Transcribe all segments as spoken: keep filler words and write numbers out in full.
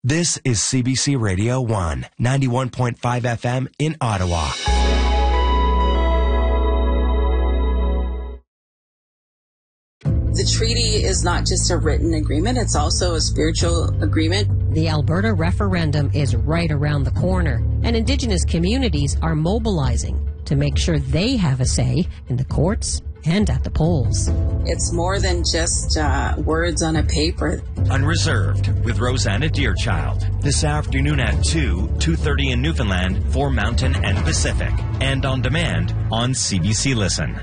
This is C B C Radio one, ninety-one point five F M in Ottawa. The treaty is not just a written agreement, it's also a spiritual agreement. The Alberta referendum is right around the corner, and Indigenous communities are mobilizing to make sure they have a say in the courts and at the polls. It's more than just uh, words on a paper. Unreserved with Rosanna Deerchild. This afternoon at two, two thirty in Newfoundland for Mountain and Pacific. And on demand on C B C Listen.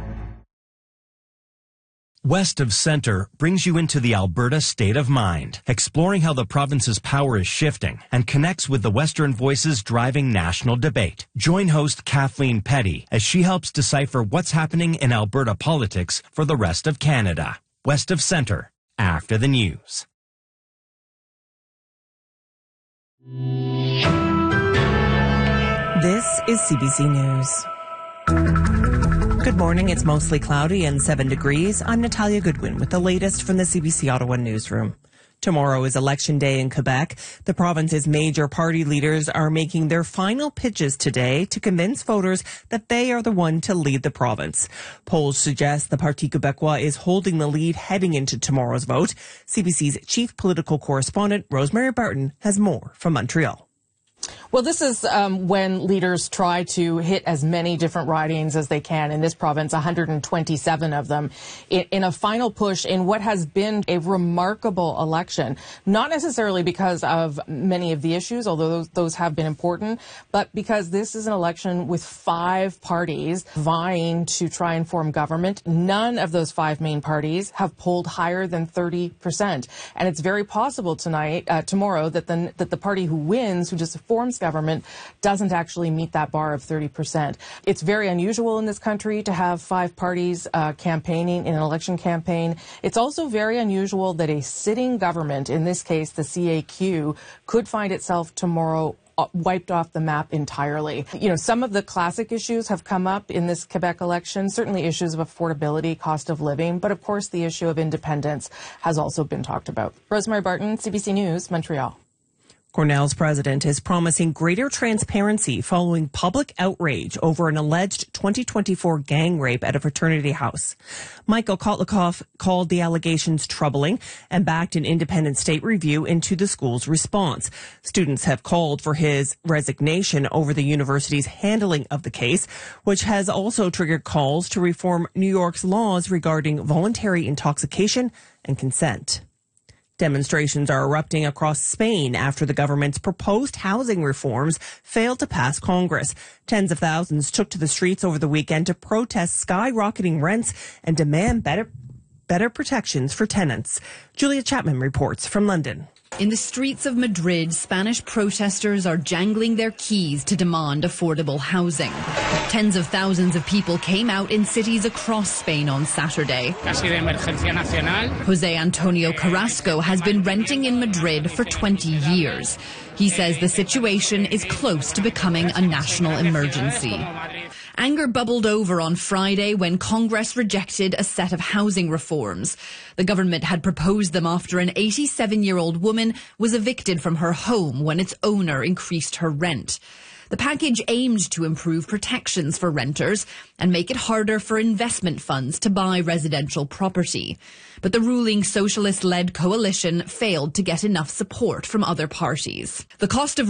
West of Centre brings you into the Alberta State of Mind, exploring how the province's power is shifting and connects with the Western voices driving national debate. Join host Kathleen Petty as she helps decipher what's happening in Alberta politics for the rest of Canada. West of Centre, after the news. This is C B C News. Good morning. It's mostly cloudy and seven degrees. I'm Natalia Goodwin with the latest from the C B C Ottawa newsroom. Tomorrow is Election Day in Quebec. The province's major party leaders are making their final pitches today to convince voters that they are the one to lead the province. Polls suggest the Parti Québécois is holding the lead heading into tomorrow's vote. C B C's chief political correspondent, Rosemary Barton, has more from Montreal. Well, this is um, when leaders try to hit as many different ridings as they can in this province, one hundred twenty-seven of them, in, in a final push in what has been a remarkable election. Not necessarily because of many of the issues, although those, those have been important, but because this is an election with five parties vying to try and form government. None of those five main parties have polled higher than thirty percent. And it's very possible tonight, uh, tomorrow, that the, that the party who wins, who just forms government, doesn't actually meet that bar of thirty percent. It's very unusual in this country to have five parties uh, campaigning in an election campaign. It's also very unusual that a sitting government, in this case the C A Q, could find itself tomorrow wiped off the map entirely. You know, some of the classic issues have come up in this Quebec election, certainly issues of affordability, cost of living, but of course the issue of independence has also been talked about. Rosemary Barton, C B C News, Montreal. Cornell's president is promising greater transparency following public outrage over an alleged twenty twenty-four gang rape at a fraternity house. Michael Kotlikoff called the allegations troubling and backed an independent state review into the school's response. Students have called for his resignation over the university's handling of the case, which has also triggered calls to reform New York's laws regarding voluntary intoxication and consent. Demonstrations are erupting across Spain after the government's proposed housing reforms failed to pass Congress. Tens of thousands took to the streets over the weekend to protest skyrocketing rents and demand better, better protections for tenants. Julia Chapman reports from London. In the streets of Madrid, Spanish protesters are jangling their keys to demand affordable housing. Tens of thousands of people came out in cities across Spain on Saturday. Jose Antonio Carrasco has been renting in Madrid for twenty years. He says the situation is close to becoming a national emergency. Anger bubbled over on Friday when Congress rejected a set of housing reforms. The government had proposed them after an eighty-seven-year-old woman was evicted from her home when its owner increased her rent. The package aimed to improve protections for renters and make it harder for investment funds to buy residential property. But the ruling socialist-led coalition failed to get enough support from other parties. The cost of